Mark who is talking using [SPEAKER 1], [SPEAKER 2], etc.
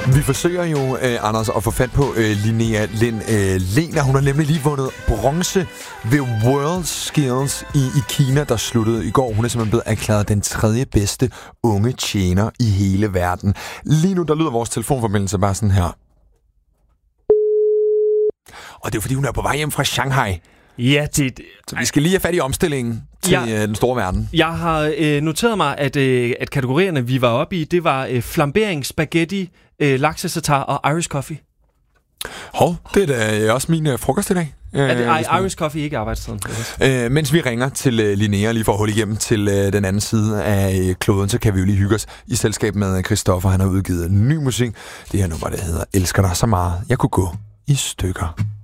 [SPEAKER 1] Vi forsøger jo, Anders, at få fat på Linnea Lind Lehner. Hun har nemlig lige vundet bronze ved World Skills i Kina, der sluttede i går. Hun er simpelthen blevet erklæret den 3. bedste unge tjener i hele verden. Lige nu, der lyder vores telefonforbindelse bare sådan her. Og det er fordi, hun er på vej hjem fra Shanghai.
[SPEAKER 2] Ja,
[SPEAKER 1] Så vi skal lige have fat i omstillingen til den store verden.
[SPEAKER 2] Jeg har noteret mig, at kategorierne, vi var oppe i, det var flambering, spaghetti, laksesatar og Irish coffee.
[SPEAKER 1] Det er da også min frokost i dag.
[SPEAKER 2] Irish coffee ikke arbejdstiden.
[SPEAKER 1] Mens vi ringer til Linnea lige for at holde igennem til den anden side af kloden, så kan vi jo lige hygge os i selskab med Christoffer. Han har udgivet ny musik. Det her nummer, det hedder Elsker dig så meget. Jeg kunne gå i stykker.